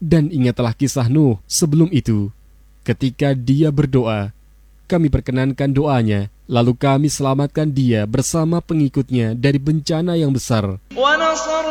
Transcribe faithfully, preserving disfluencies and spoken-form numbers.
Dan ingatlah kisah Nuh sebelum itu. Ketika dia berdoa, kami perkenankan doanya, lalu kami selamatkan dia bersama pengikutnya dari bencana yang besar.